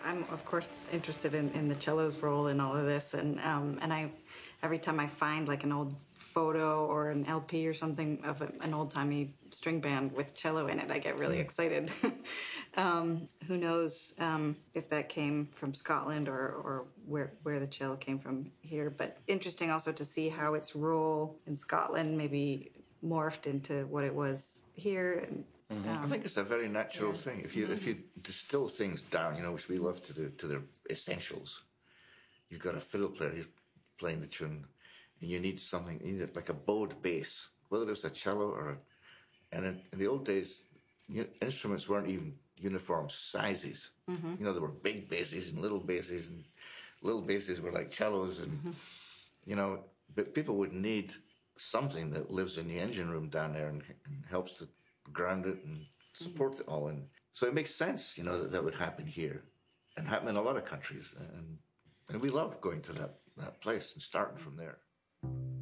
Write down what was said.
I'm of course interested in the cello's role in all of this, and I every time I find like an old photo or an LP or something of an old timey string band with cello in it, I get really excited. Who knows if that came from Scotland or where the cello came from here? But interesting also to see how its role in Scotland maybe morphed into what it was here. And, I think it's a very natural thing. If you distill things down, which we love to do, to their essentials, you've got a fiddle player who's playing the tune, and you need something, you need like a bowed bass, whether it's a cello and in the old days, instruments weren't even uniform sizes. There were big basses and little basses were like cellos, and but people would need something that lives in the engine room down there and helps to ground it and support it all. And so it makes sense, that would happen here and happen in a lot of countries. And we love going to that place and starting from there.